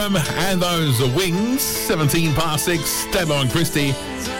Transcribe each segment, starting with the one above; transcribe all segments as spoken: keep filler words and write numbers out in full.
Um, and those are Wings, seventeen past six, Damo and Christy.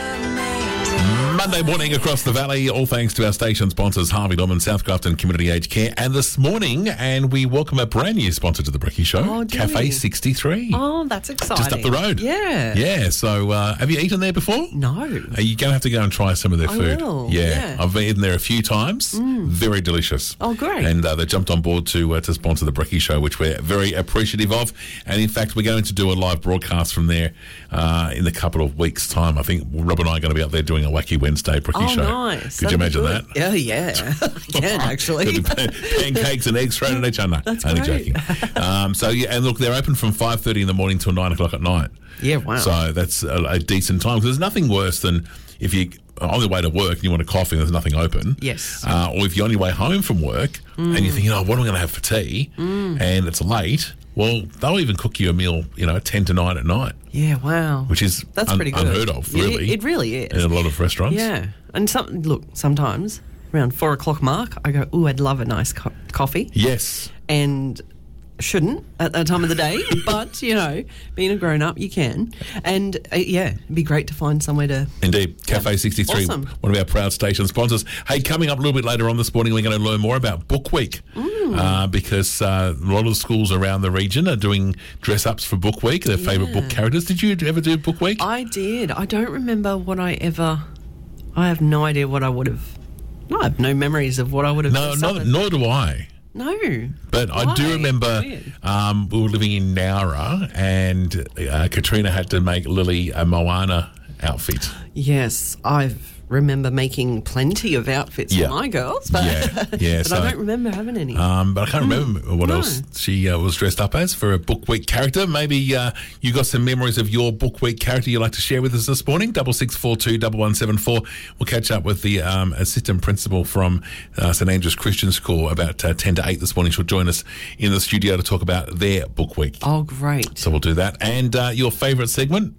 Monday morning across the valley, all thanks to our station sponsors, Harvey Norman, South Grafton Community Aged Care. And this morning, and we welcome a brand new sponsor to the Brekkie Show, oh, Cafe sixty-three. Oh, that's exciting. Just up the road. Yeah. Yeah, so uh, have you eaten there before? No. Are you going to have to go and try some of their I food? will, Yeah. yeah. I've eaten there a few times. Mm. Very delicious. Oh, great. And uh, they jumped on board to uh, to sponsor the Brekkie Show, which we're very appreciative of. And in fact, we're going to do a live broadcast from there uh, in a couple of weeks' time. I think Rob and I are going to be out there doing a Wacky Wednesday Brekkie oh, Show. Nice. Could That'd you imagine that? Yeah, yeah. I can, actually. Pancakes and eggs thrown at each other. That's Only great. joking. Um, so, yeah, and look, they're open from five thirty in the morning till nine o'clock at night. Yeah, wow. So that's a, a decent time. Because there's nothing worse than if you on your way to work and you want a coffee and there's nothing open. Yes. Uh, or if you're on your way home from work mm. and you're thinking, oh, what am I going to have for tea? Mm. And it's late. Well, they'll even cook you a meal, you know, ten to nine at night. Yeah, wow. Which is That's un- pretty good. unheard of, really. It, it really is. In a lot of restaurants. Yeah. And some, look, sometimes around four o'clock mark, I go, ooh, I'd love a nice co- coffee. Yes. And shouldn't at that time of the day, but, you know, being a grown-up, you can. And, uh, yeah, it'd be great to find somewhere to... Indeed. Cafe sixty-three, awesome. One of our proud station sponsors. Hey, coming up a little bit later on this morning, we're going to learn more about Book Week mm. uh, because uh, a lot of schools around the region are doing dress-ups for Book Week, their yeah. favourite book characters. Did you ever do Book Week? I did. I don't remember what I ever... I have no idea what I would have... No, I have no memories of what I would have... No, not, nor do I. No. But Why? I do remember um, we were living in Nowra and uh, Katrina had to make Lily a Moana outfit. Yes, I remember making plenty of outfits yeah. for my girls, but, yeah, yeah, but so, I don't remember having any. Um, but I can't remember mm, what no. else she uh, was dressed up as for a Book Week character. Maybe uh, you got some memories of your Book Week character you'd like to share with us this morning. Double six four two double one seven four. We'll catch up with the um, assistant principal from uh, St Andrews Christian School about uh, ten to eight this morning. She'll join us in the studio to talk about their Book Week. Oh, great! So we'll do that. And uh, your favourite segment,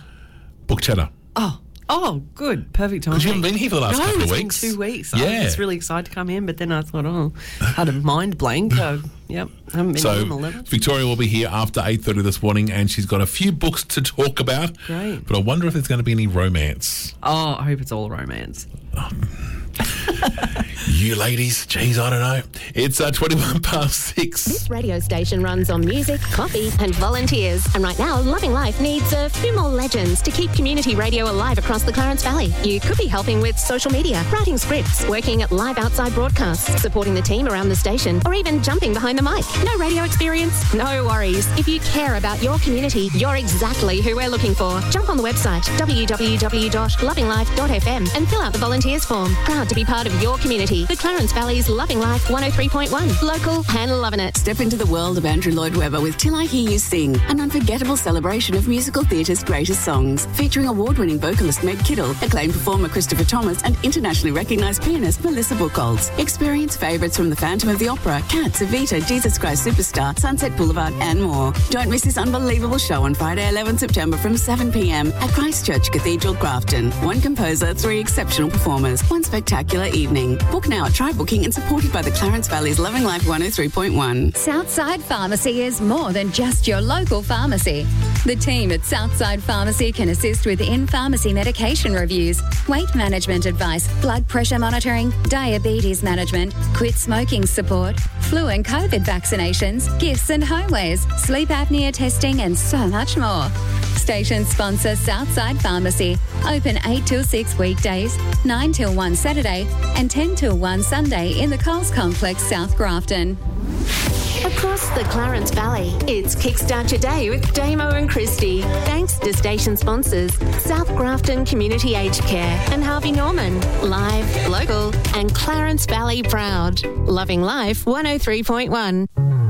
Book Chatter. Oh. Oh, good. Perfect time. Because you haven't been here for the last no, couple of it's weeks. been two weeks. Yeah. I was really excited to come in, but then I thought, oh, I had a mind blank. Uh, yep, I haven't been so here on eleven. Victoria will be here after eight thirty this morning, and she's got a few books to talk about. Great. But I wonder if there's going to be any romance. Oh, I hope it's all romance. Oh. You ladies, geez, I don't know. It's uh, twenty-one past six. This radio station runs on music, coffee and volunteers. And right now, Loving Life needs a few more legends to keep community radio alive across the Clarence Valley. You could be helping with social media, writing scripts, working at live outside broadcasts, supporting the team around the station, or even jumping behind the mic. No radio experience? No worries. If you care about your community, you're exactly who we're looking for. Jump on the website, w w w dot loving life dot f m, and fill out the volunteers form. Proud to be part of your community. The Clarence Valley's Loving Life one oh three point one. Local and loving it. Step into the world of Andrew Lloyd Webber with Till I Hear You Sing, an unforgettable celebration of musical theatre's greatest songs, featuring award-winning vocalist Meg Kittle, acclaimed performer Christopher Thomas, and internationally recognised pianist Melissa Buchholz. Experience favourites from The Phantom of the Opera, Cats, Evita, Jesus Christ Superstar, Sunset Boulevard, and more. Don't miss this unbelievable show on Friday, eleventh September from seven p m at Christchurch Cathedral, Grafton. One composer, three exceptional performers, one spectacular evening. Book now at Try Booking and supported by the Clarence Valley's Loving Life one oh three point one. Southside Pharmacy is more than just your local pharmacy. The team at Southside Pharmacy can assist with in-pharmacy medication reviews, weight management advice, blood pressure monitoring, diabetes management, quit smoking support, flu and COVID vaccinations, gifts and homewares, sleep apnea testing, and so much more. Station sponsor Southside Pharmacy. Open eight till six weekdays, nine till one Saturday, and ten till one Sunday in the Coles Complex, South Grafton. Across the Clarence Valley, it's Kickstart Your Day with Damo and Christy. Thanks to station sponsors South Grafton Community Aged Care and Harvey Norman. Live, local and Clarence Valley proud. Loving Life one oh three point one.